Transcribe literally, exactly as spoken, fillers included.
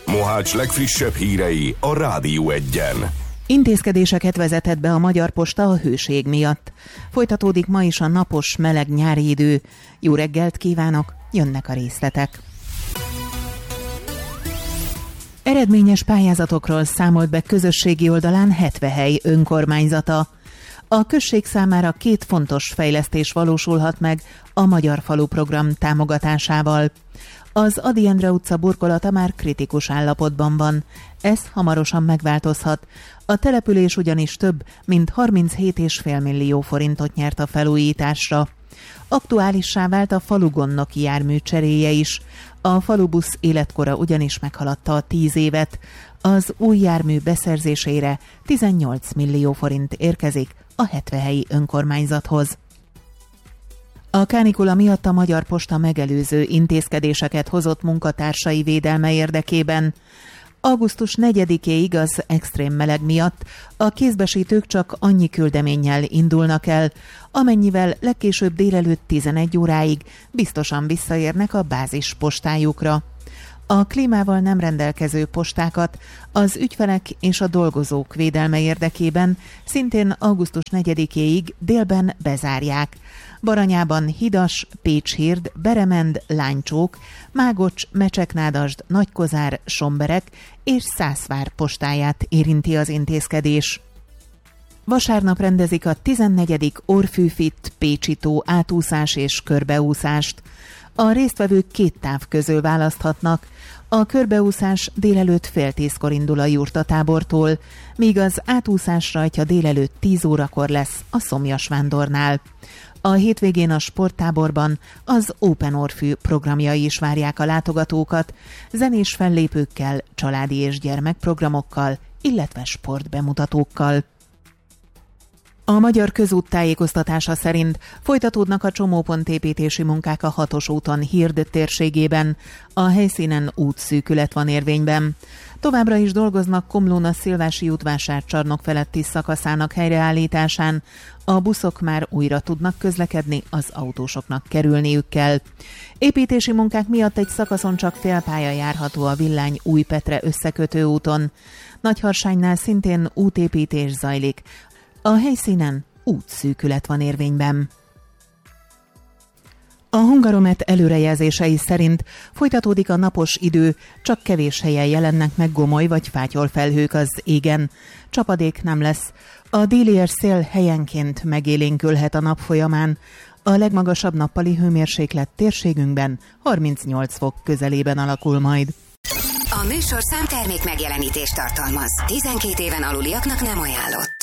Mohács legfrissebb hírei a Rádió Egyen. Intézkedéseket vezetett be a Magyar Posta a hőség miatt. Folytatódik ma is a napos, meleg nyári idő. Jó reggelt kívánok, jönnek a részletek. Eredményes pályázatokról számolt be közösségi oldalán Hetvehely önkormányzata. A község számára két fontos fejlesztés valósulhat meg a Magyar Falu program támogatásával. Az Ady Endre utca burkolata már kritikus állapotban van. Ez hamarosan megváltozhat. A település ugyanis több, mint harminchét egész öt millió forintot nyert a felújításra. Aktuálissá vált a falugondnoki jármű cseréje is. A falubusz életkora ugyanis meghaladta a tíz évet. Az új jármű beszerzésére tizennyolc millió forint érkezik a hetvehelyi önkormányzathoz. A kánikula miatt a Magyar Posta megelőző intézkedéseket hozott munkatársai védelme érdekében. augusztus negyedikéig az extrém meleg miatt a kézbesítők csak annyi küldeménnyel indulnak el, amennyivel legkésőbb délelőtt tizenegy óráig biztosan visszaérnek a bázis postájukra. A klímával nem rendelkező postákat az ügyfelek és a dolgozók védelme érdekében szintén augusztus negyedikéig délben bezárják. Baranyában Hidas, Pécshírd, Beremend, Lánycsók, Mágocs, Mecseknádasd, Nagykozár, Somberek és Szászvár postáját érinti az intézkedés. Vasárnap rendezik a tizennegyedik Orfűfit Pécsi-tó átúszás és körbeúszást. A résztvevők két táv közül választhatnak. A körbeúszás délelőtt fél tízkor indul a jurtatábortól, míg az átúszás rajtja délelőtt tíz órakor lesz a Szomjas-Vándornál. A hétvégén a sporttáborban az Open Orfű programjai is várják a látogatókat, zenés fellépőkkel, családi és gyermekprogramokkal, illetve sportbemutatókkal. A Magyar Közút tájékoztatása szerint folytatódnak a csomópontépítési munkák a hatos úton Hird térségében. A helyszínen útszűkület van érvényben. Továbbra is dolgoznak Komlón a Szilvási út vásárcsarnok feletti szakaszának helyreállításán. A buszok már újra tudnak közlekedni, az autósoknak kerülniük kell. Építési munkák miatt egy szakaszon csak félpálya járható a Villány Újpetre összekötő úton. Nagyharsánynál szintén útépítés zajlik. A helyszínen útszűkület van érvényben. A Hungaromet előrejelzései szerint folytatódik a napos idő, csak kevés helyen jelennek meg gomoly vagy fátyolfelhők az égen. Csapadék nem lesz. A délies szél helyenként megélénkülhet a nap folyamán. A legmagasabb nappali hőmérséklet térségünkben harmincnyolc fok közelében alakul majd. A műsorszám termék megjelenítést tartalmaz. tizenkét éven aluliaknak nem ajánlott.